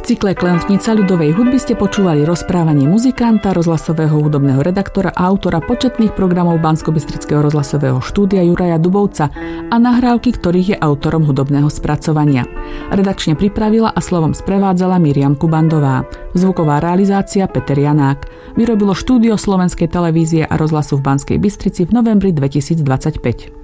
cykle Klempnica ľudovej hudby ste počúvali rozprávanie muzikanta, rozhlasového hudobného redaktora a autora početných programov Banskobystrického rozhlasového štúdia Juraja Dubovca a nahrávky, ktorých je autorom hudobného spracovania. Redakčne pripravila a slovom sprevádzala Miriam Kubandová. Zvuková realizácia Peter Janák. Vyrobilo štúdio Slovenskej televízie a rozhlasu v Banskej Bystrici v novembri 2025.